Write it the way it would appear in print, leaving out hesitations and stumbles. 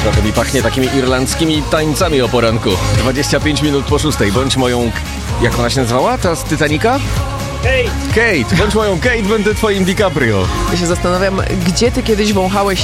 Trochę mi pachnie takimi irlandzkimi tańcami o poranku. 25 minut po 6. Bądź moją... Jak ona się nazywała? Ta z Titanica? Kate! Bądź moją Kate, będę twoim DiCaprio. Ja się zastanawiam, gdzie ty kiedyś wąchałeś